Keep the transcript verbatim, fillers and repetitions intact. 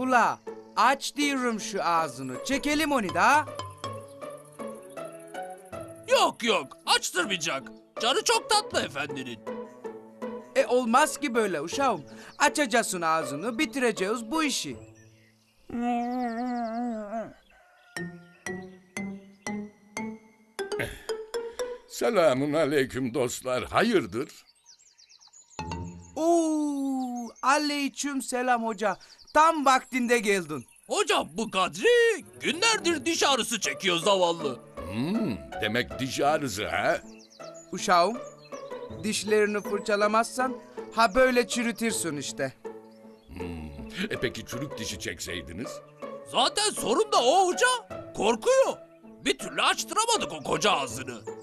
Ula aç diyorum şu ağzını. Çekelim onu da. Yok yok, açtırmayacak. Canı çok tatlı efendinin. E olmaz ki böyle uşağım. Açacaksın ağzını, bitireceğiz bu işi. Selamun aleyküm dostlar. Hayırdır? Oo, aleyküm selam hoca. Tam vaktinde geldin. Hocam bu Kadri günlerdir diş ağrısı çekiyor zavallı. Hmm, demek diş ağrısı ha? Uşağım, dişlerini fırçalamazsan ha böyle çürütürsün işte. E peki çürük dişi çekseydiniz? Zaten sorun da o hoca. Korkuyor. Bir türlü açtıramadık o koca ağzını.